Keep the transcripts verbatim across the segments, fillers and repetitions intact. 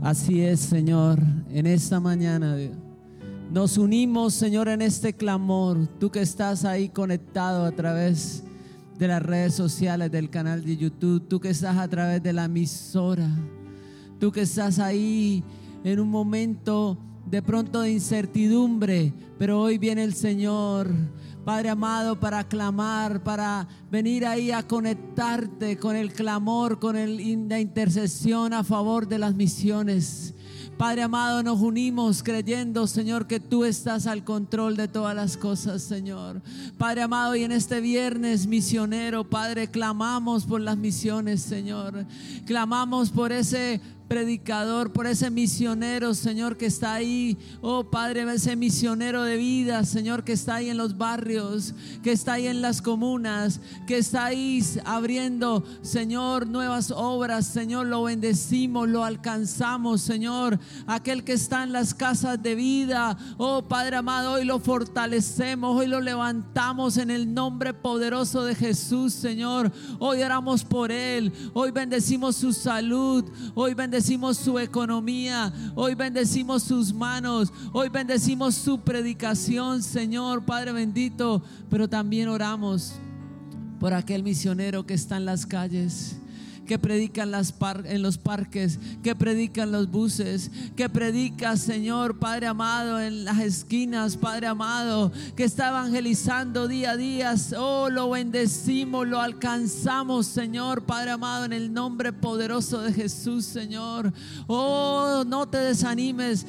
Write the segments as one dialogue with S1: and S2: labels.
S1: Así es, Señor, en esta mañana nos unimos, Señor, en este clamor. Tú que estás ahí conectado a través de las redes sociales, del canal de YouTube, tú que estás a través de la emisora, tú que estás ahí en un momento de pronto de incertidumbre, pero hoy viene el Señor, Padre amado, para clamar, para venir ahí a conectarte con el clamor, con el, la intercesión a favor de las misiones. Padre amado, nos unimos creyendo, Señor, que tú estás al control de todas las cosas, Señor. Padre amado, y en este viernes misionero, Padre, clamamos por las misiones, Señor. Clamamos por ese predicador, por ese misionero, Señor, que está ahí. Oh Padre, ese misionero de vida, Señor, que está ahí en los barrios, que está ahí en las comunas, que está ahí abriendo, Señor, nuevas obras. Señor, lo bendecimos, lo alcanzamos, Señor. Aquel que está en las casas de vida, oh Padre amado, hoy lo fortalecemos, hoy lo levantamos en el nombre poderoso de Jesús, Señor. Hoy oramos por él, hoy bendecimos su salud, hoy bendecimos Bendecimos su economía, hoy bendecimos sus manos, hoy bendecimos su predicación, Señor, Padre bendito. Pero también oramos por aquel misionero que está en las calles, que predica en, las par en los parques, que predica en los buses, que predica, Señor, Padre amado, en las esquinas, Padre amado, que está evangelizando día a día. Oh, lo bendecimos, lo alcanzamos, Señor, Padre amado, en el nombre poderoso de Jesús, Señor. Oh, no te desanimes,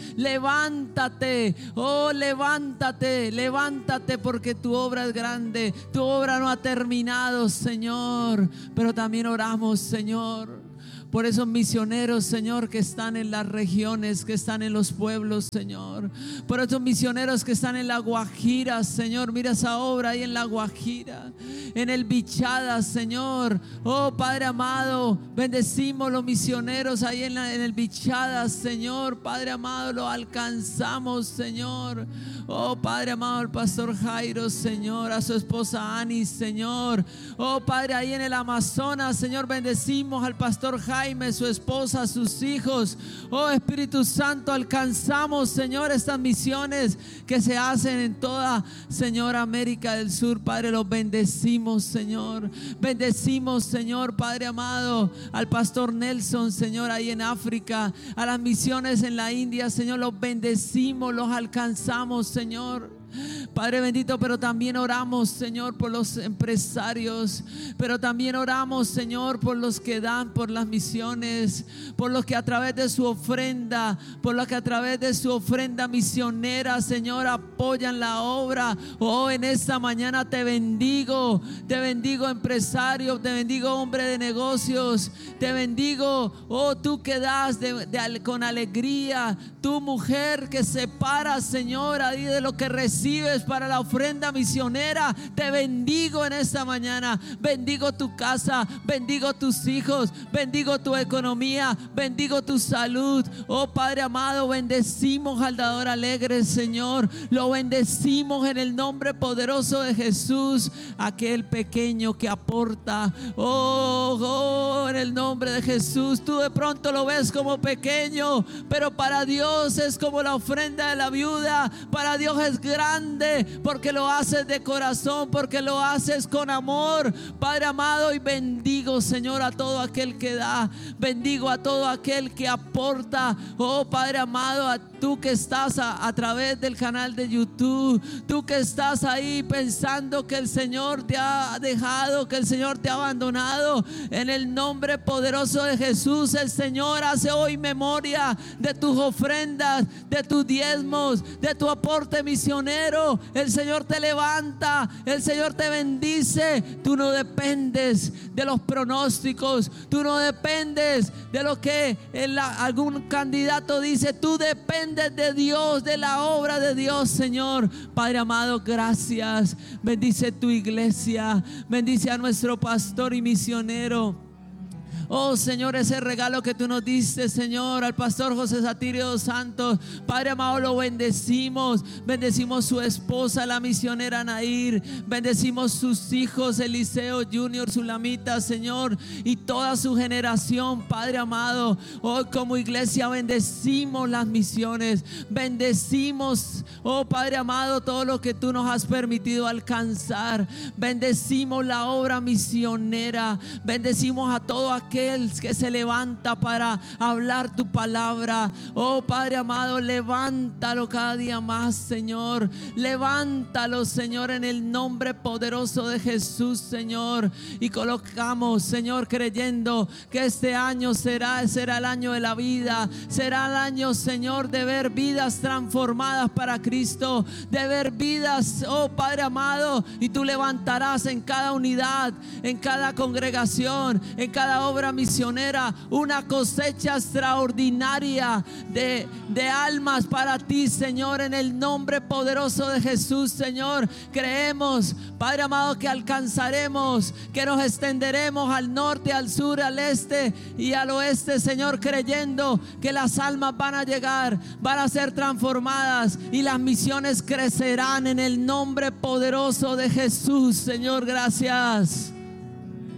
S1: levántate, oh, levántate, levántate, porque tu obra es grande, tu obra no ha terminado, Señor. Pero también oramos, Señor, Señor, por esos misioneros, Señor, que están en las regiones, que están en los pueblos, Señor. Por esos misioneros que están en la Guajira, Señor. Mira esa obra ahí en la Guajira, en el Bichada, Señor. Oh Padre amado, bendecimos los misioneros ahí en, la, en el Bichada, Señor. Padre amado, lo alcanzamos, Señor. Oh Padre amado, el pastor Jairo, Señor, a su esposa Ani, Señor. Oh Padre, ahí en el Amazonas, Señor, bendecimos al pastor Jaime, su esposa, sus hijos. Oh Espíritu Santo, alcanzamos, Señor, estas misiones que se hacen en toda, Señor, América del Sur. Padre, los bendecimos, Señor. Bendecimos, Señor, Padre amado, al pastor Nelson, Señor, ahí en África, a las misiones en la India, Señor, los bendecimos, los alcanzamos, Señor. Padre bendito, pero también oramos, Señor, por los empresarios, pero también oramos, Señor, por los que dan por las misiones, por los que a través de su ofrenda, por los que a través de su ofrenda misionera, Señor, apoyan la obra. Oh, en esta mañana te bendigo, te bendigo, empresario, te bendigo, hombre de negocios, te bendigo, oh, tú que das de, de, con alegría, tu mujer que separa, Señor, ahí de lo que recibes para la ofrenda misionera. Te bendigo en esta mañana. Bendigo tu casa, bendigo tus hijos, bendigo tu economía, bendigo tu salud. Oh Padre amado, bendecimos al dador alegre, Señor. Lo bendecimos en el nombre poderoso de Jesús. Aquel pequeño que aporta, oh, oh, en el nombre de Jesús. Tú de pronto lo ves como pequeño, pero para Dios es como la ofrenda de la viuda. Para Dios es grande, porque lo haces de corazón, porque lo haces con amor, Padre amado. Y bendigo, Señor, a todo aquel que da, bendigo a todo aquel que aporta. Oh Padre amado, a tú que estás a, a través del canal de YouTube, tú que estás ahí pensando que el Señor te ha dejado, que el Señor te ha abandonado, en el nombre poderoso de Jesús, el Señor hace hoy memoria de tus ofrendas, de tus diezmos, de tu aporte misionero. El Señor te levanta, el Señor te bendice. Tú no dependes de los pronósticos, tú no dependes de lo que el, algún candidato dice. Tú dependes de Dios, de la obra de Dios, Señor. Padre amado, gracias. Bendice tu iglesia, bendice a nuestro pastor y misionero. Oh Señor, ese regalo que tú nos diste, Señor, al pastor José Satirio dos Santos, Padre amado, lo bendecimos. Bendecimos su esposa, la misionera Nair. Bendecimos sus hijos, Eliseo Junior, Sulamita, Señor, y toda su generación, Padre amado. Hoy como iglesia bendecimos las misiones. Bendecimos, oh Padre amado, todo lo que tú nos has permitido alcanzar. Bendecimos la obra misionera. Bendecimos a todo aquel que se levanta para hablar tu palabra. Oh Padre amado, levántalo cada día más, Señor. Levántalo, Señor, en el nombre poderoso de Jesús, Señor. Y colocamos, Señor, creyendo que este año será, será el año de la vida. Será el año, Señor, de ver vidas transformadas para Cristo, de ver vidas, oh Padre amado, y tú levantarás en cada unidad, en cada congregación, en cada obra misionera, una cosecha extraordinaria de, de almas para ti, Señor, en el nombre poderoso de Jesús, Señor. Creemos, Padre amado, que alcanzaremos, que nos extenderemos al norte, al sur, al este y al oeste, Señor, creyendo que las almas van a llegar, van a ser transformadas y las misiones crecerán en el nombre poderoso de Jesús, Señor. Gracias.